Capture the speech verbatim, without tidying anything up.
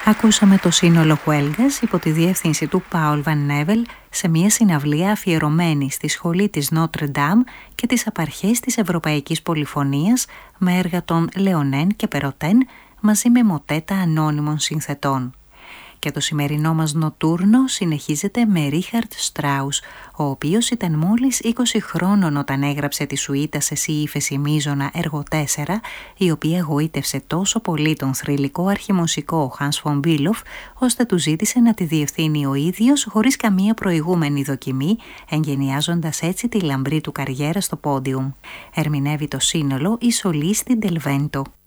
Ακούσαμε το σύνολο Χουέλγκας υπό τη διεύθυνση του Πάολ Βαν Νέβελ σε μια συναυλία αφιερωμένη στη σχολή της Νότρε Ντάμ και τις απαρχές της Ευρωπαϊκής Πολυφωνίας με έργα των Λεωνέν και Περοτέν μαζί με μοτέτα ανώνυμων συνθετών. Και το σημερινό μας νοτούρνο συνεχίζεται με Ρίχαρτ Στράους, ο οποίος ήταν μόλις είκοσι χρόνων όταν έγραψε τη σουίτα σε σι ύφεση μείζωνα έργο τέσσερα, η οποία εγωίτευσε τόσο πολύ τον θρυλικό αρχιμουσικό Hans von Bülow, ώστε του ζήτησε να τη διευθύνει ο ίδιος χωρίς καμία προηγούμενη δοκιμή, εγγενιάζοντας έτσι τη λαμπρή του καριέρα στο πόντιουμ. Ερμηνεύει το σύνολο η σολίστη Del Vento.